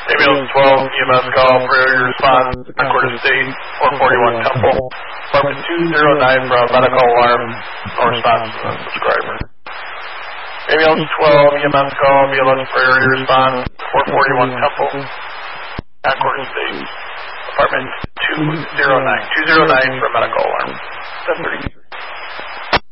Ambulance 12, EMS call, priority response, Concord State, 441 Temple. Department 209 from medical alarm, no response from the subscriber. Ambulance 12, EMS call, BLS priority response, 441 Temple, Concord State. Department 209 from medical alarm. 10:30.